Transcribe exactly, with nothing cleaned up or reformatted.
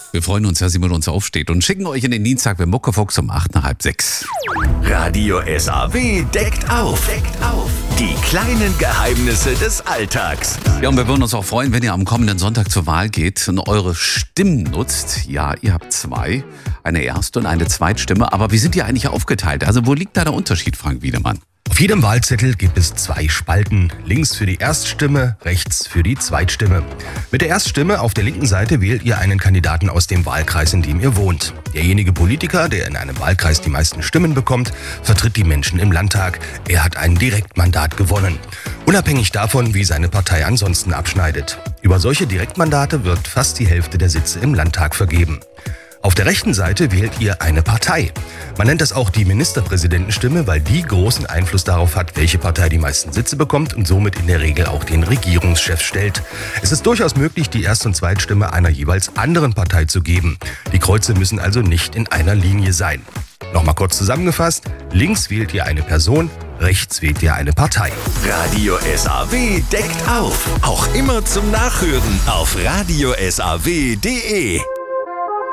Wir freuen uns, dass ihr mit uns aufsteht und schicken euch in den Dienstag bei Muckefuchs um acht nach halb sechs. Radio S A W deckt auf. Deckt auf. Die kleinen Geheimnisse des Alltags. Ja, und wir würden uns auch freuen, wenn ihr am kommenden Sonntag zur Wahl geht und eure Stimmen nutzt. Ja, ihr habt zwei, eine Erst- und eine Zweitstimme. Aber wie sind die eigentlich aufgeteilt? Also wo liegt da der Unterschied, Frank Wiedemann? Auf jedem Wahlzettel gibt es zwei Spalten. Links für die Erststimme, rechts für die Zweitstimme. Mit der Erststimme auf der linken Seite wählt ihr einen Kandidaten aus dem Wahlkreis, in dem ihr wohnt. Derjenige Politiker, der in einem Wahlkreis die meisten Stimmen bekommt, vertritt die Menschen im Landtag. Er hat ein Direktmandat gewonnen. Unabhängig davon, wie seine Partei ansonsten abschneidet. Über solche Direktmandate wird fast die Hälfte der Sitze im Landtag vergeben. Auf der rechten Seite wählt ihr eine Partei. Man nennt das auch die Ministerpräsidentenstimme, weil die großen Einfluss darauf hat, welche Partei die meisten Sitze bekommt und somit in der Regel auch den Regierungschef stellt. Es ist durchaus möglich, die Erst- und Zweitstimme einer jeweils anderen Partei zu geben. Die Kreuze müssen also nicht in einer Linie sein. Nochmal kurz zusammengefasst: Links wählt ihr eine Person, rechts wählt ihr eine Partei. Radio S A W deckt auf. Auch immer zum Nachhören auf radio s a w punkt d e.